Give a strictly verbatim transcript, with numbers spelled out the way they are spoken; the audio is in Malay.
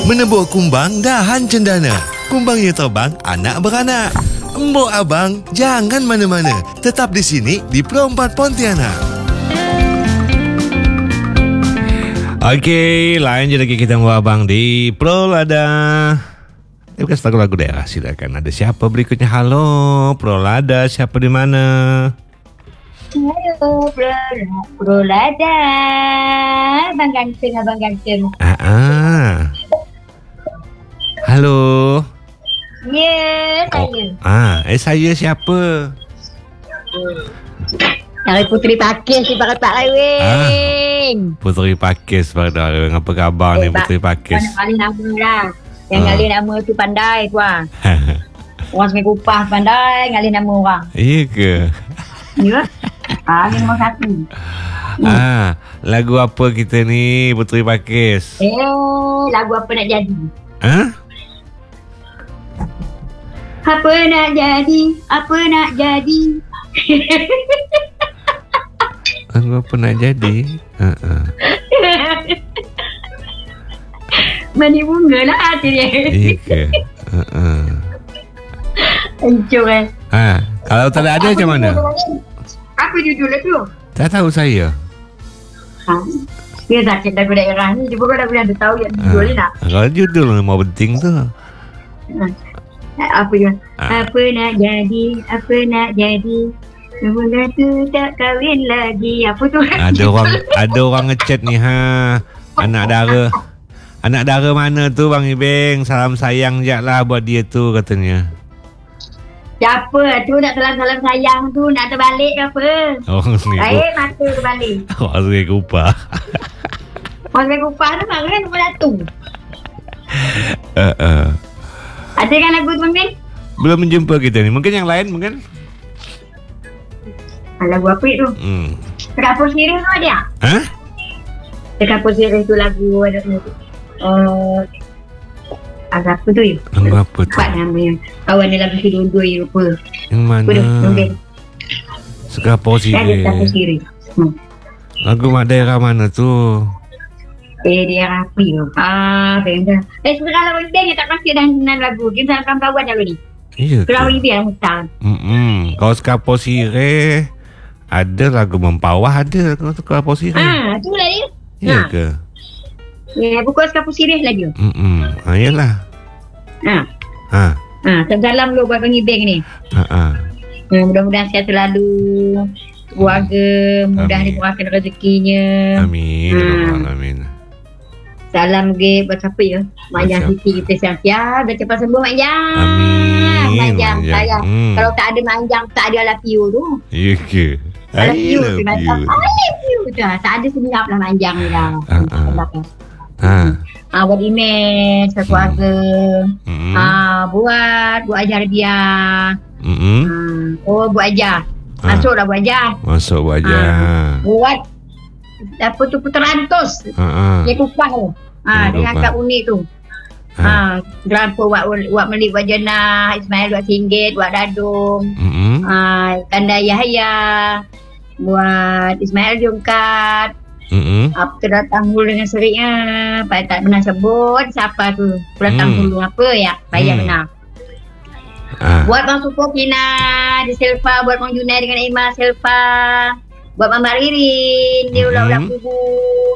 Menebuk kumbang dahan cendana. Kumbangnya terbang, anak beranak. Embok abang, jangan mana-mana. Tetap di sini di Pro empat Pontianak. Okey, lain je lagi kita buat abang di Pro Lada. Eh, bukan lagu-lagu daerah, silakan. Ada siapa berikutnya? Halo, Pro Lada, siapa di mana? Halo, Pro, Pro Lada. Abang ganteng, abang ganteng. Ah, ah. Halo. Ya, saya. Oh, ah, eh saya siapa? Dari Putri Pakis di Pakatan Leweng. Ah, Putri Pakis pada Leweng. Apa khabar eh, ni Putri Pakis? Mana kali nama lah. Yang ah. ngalih nama tu pandai tu ah. Orang Sungai Kupang pandai ngalih nama orang. Iya ke? Ya. Ah, ni nombor satu. Ah, lagu apa kita ni Putri Pakis? Eh, lagu apa nak jadi? Ha? Apa nak jadi? Apa nak jadi? Lagu apa nak jadi? Uh-uh. Mani bunga lah hati dia. Iya ke? Uh-uh. Hancur eh. Ha, kalau tak ada macam mana? Apa judul tu? Tak tahu saya. Ha. Dia tak cakap lagu daerah ni. Dia pun dah boleh tahu yang judul ni nak. Kalau judul memang penting tu. Ha. Apa dia? Ha. Apa nak jadi? Apa nak jadi? Mula tu tak kahwin lagi. Apa tu? Ada orang ada orang ngechat ni ha. Anak dara. Anak dara mana tu Bang Ibeng? Salam sayang je lah buat dia tu katanya. Siapa tu nak salam-salam sayang tu nak terbalik ke apa? Oh, baik mata terbalik. Orang Sungai Kupang. Orang Sungai Kupang tu marah nombor satu. Uh, uh. Ada kan lagu tu mungkin? Belum menjumpa kita ni. Mungkin yang lain mungkin? Lagu apa itu? Hmm. Dekapur Sirih tu ada? Ha? Dekapur Sirih tu lagu ada tu. Uh, Agak apa tu ya? Lagu apa tu? Empat namanya. Kawan dia lagu si dua-dua ya lupa. Yang mana? Dekapur Sirih. Dekapur Sirih. Hmm. Lagu mak daerah mana tu? Eh dia rapi tu. Ah, benda. Eh sebenarnya lagu dia tak pasti dah senang lagu. Kita akan kawan lagu ni. Iya. Kalau dia hutang. Hmm. Kalau Dekapur Sirih ada lagu Mempawah ada kalau Dekapur Sirih. Ah, tu lah dia. Iya ke? Ya, buku Dekapur Sirih lagi. Hmm. Ha, iyalah. Ha. Ha. Ha, salam lu buat Bang Ibeng ni. Ha ah. Ya, mudah-mudahan sihat selalu. Keluarga mudah dimurahkan rezekinya. Amin. Ha. Amin. Salam ge buat siapa ya? Mak Jang Siti kita siap-siap dah cepat sembuh Mak Jang. Amin. Mak Jang saya. Hmm. Kalau tak ada Mak Jang tak ada Alapio tu. Ya ke? I love you. I love you. Tak ada senyap lah Mak Jang ni dah. Ha. Ah, buat email sekeluarga. Hmm. Ah, buat buat ajar dia. Hmm. Ah, oh buat ajar. Masuklah buat ajar. Masuk buat ajar. Ah, buat apa tu Puterantos. Ha. Dia kupah tu. Ha, dengan kat unik tu. Ha, Grandpa buat buat melik buat jenah, Ismail buat singgit, buat dadung. Hmm. Ha, Kanda Yahya buat Ismail jongkat. Hmm. Apa datang hulu dengan seriknya. Pak tak pernah sebut siapa tu. Datang hmm. hulu apa ya? Payah hmm. benar. Ah. Buat Bang Supo Kina di Selfa, buat Bang Junai dengan Ima Selfa. Buat Mama Ririn, dia ulang-ulang kubu.